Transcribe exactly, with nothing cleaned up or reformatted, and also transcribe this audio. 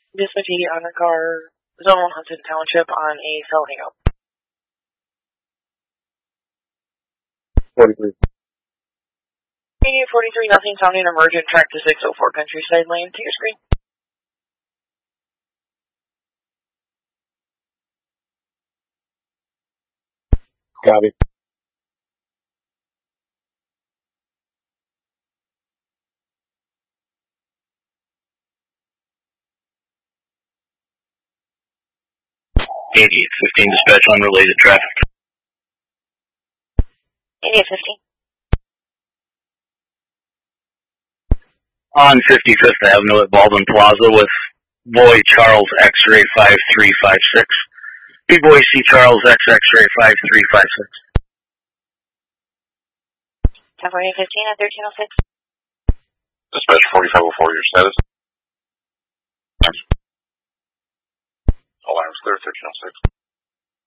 Dispatch on a car, Zone Huntington Township on a cell hangout. forty-three. forty-three, nothing, sounding emergent, track to six oh four Countryside Lane, to your screen. Copy. eighty-eight fifteen dispatch, unrelated traffic. eighty-eight fifteen. On fifty-fifth Avenue at Baldwin Plaza with boy Charles X-ray five three five six. B-boy C Charles X X-ray five three five six. ten forty fifteen at thirteen oh six. Dispatch forty-five oh four, your status? Alarms clear, thirteen oh six.